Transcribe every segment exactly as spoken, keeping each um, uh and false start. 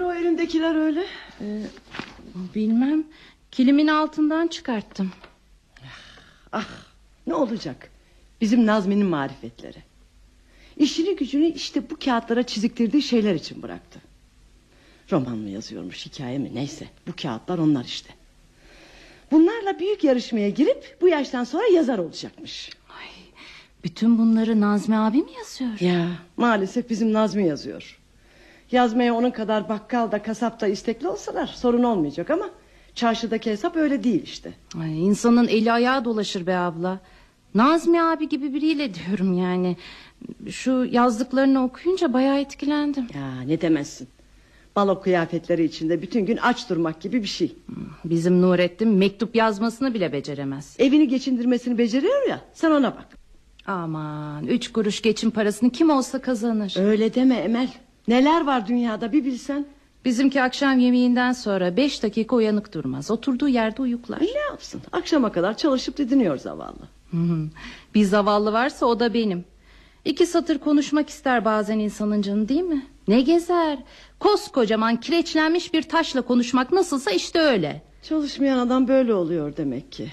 o elindekiler öyle? Ee, bilmem. Kilimin altından çıkarttım. Ah, ne olacak? Bizim Nazmi'nin marifetleri. İşini gücünü işte bu kağıtlara çiziktirdiği şeyler için bıraktı. Roman mı yazıyormuş, hikaye mi, neyse. Bu kağıtlar onlar işte. Bunlarla büyük yarışmaya girip bu yaştan sonra yazar olacakmış. Ay, bütün bunları Nazmi abi mi yazıyor? Ya maalesef bizim Nazmi yazıyor. Yazmaya onun kadar bakkal da kasap da istekli olsalar sorun olmayacak ama çarşıdaki hesap öyle değil işte. Ay, insanın eli ayağı dolaşır be abla. Nazmi abi gibi biriyle diyorum yani. Şu yazdıklarını okuyunca bayağı etkilendim. Ya ne demezsin. Balo kıyafetleri içinde bütün gün aç durmak gibi bir şey. Bizim Nurettin mektup yazmasını bile beceremez. Evini geçindirmesini beceriyor ya, sen ona bak. Aman, üç kuruş geçim parasını kim olsa kazanır. Öyle deme Emel. Neler var dünyada bir bilsen. Bizimki akşam yemeğinden sonra beş dakika uyanık durmaz. Oturduğu yerde uyuklar. Ne yapsın, akşama kadar çalışıp didiniyor zavallı. Bir zavallı varsa o da benim. İki satır konuşmak ister bazen insanın canı, değil mi? Ne gezer? Koskocaman kireçlenmiş bir taşla konuşmak nasılsa işte öyle. Çalışmayan adam böyle oluyor demek ki.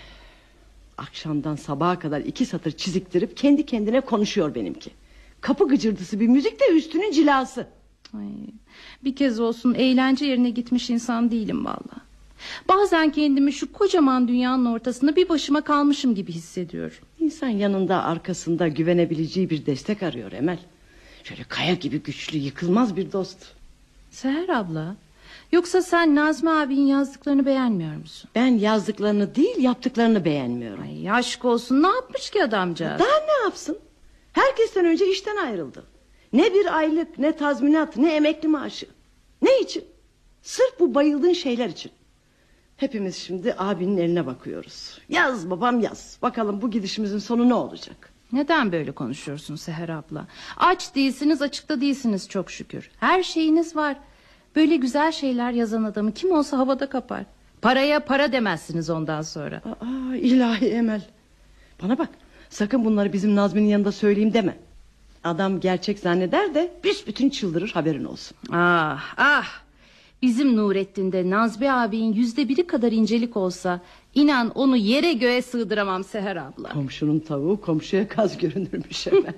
Akşamdan sabaha kadar iki satır çiziktirip kendi kendine konuşuyor benimki. Kapı gıcırdısı bir müzik de üstünün cilası. Ay, bir kez olsun eğlence yerine gitmiş insan değilim vallahi. Bazen kendimi şu kocaman dünyanın ortasında bir başıma kalmışım gibi hissediyorum. İnsan yanında arkasında güvenebileceği bir destek arıyor Emel. Şöyle kaya gibi güçlü, yıkılmaz bir dost. Seher abla, yoksa sen Nazmi abinin yazdıklarını beğenmiyor musun? Ben yazdıklarını değil yaptıklarını beğenmiyorum. Ay, aşk olsun, ne yapmış ki adamcağız? Daha ne yapsın? Herkesten önce işten ayrıldı. Ne bir aylık, ne tazminat, ne emekli maaşı. Ne için? Sırf bu bayıldığın şeyler için. Hepimiz şimdi abinin eline bakıyoruz. Yaz babam yaz. Bakalım bu gidişimizin sonu ne olacak? Neden böyle konuşuyorsun Seher abla? Aç değilsiniz, açıkta değilsiniz çok şükür. Her şeyiniz var. Böyle güzel şeyler yazan adamı kim olsa havada kapar. Paraya para demezsiniz ondan sonra. Aa, ilahi Emel. Bana bak, sakın bunları bizim Nazmi'nin yanında söyleyeyim deme. Adam gerçek zanneder de büsbütün çıldırır, haberin olsun. Ah ah. Bizim Nurettin'de Nazmi abinin yüzde biri kadar incelik olsa, inan onu yere göğe sığdıramam Seher abla. Komşunun tavuğu komşuya kaz görünürmüş Emel.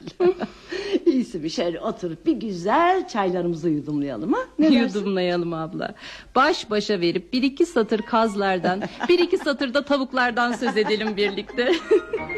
İyisi bir şey, oturup bir güzel çaylarımızı yudumlayalım ha? Ne Yudumlayalım abla. Baş başa verip bir iki satır kazlardan, bir iki satır da tavuklardan söz edelim birlikte.